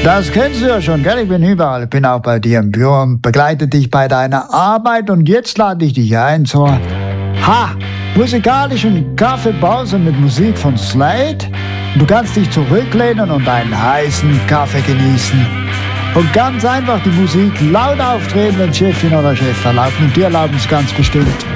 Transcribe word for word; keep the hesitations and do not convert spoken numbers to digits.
Das kennst du ja schon, gell? Ich bin überall. Ich bin auch bei dir im Büro und begleite dich bei deiner Arbeit. Und jetzt lade ich dich ein zur Ha! musikalischen Kaffeepause mit Musik von Slade. Du kannst dich zurücklehnen und einen heißen Kaffee genießen. Und ganz einfach die Musik laut aufdrehen, wenn Chefin oder Chef erlaubt. Und dir erlauben es ganz bestimmt.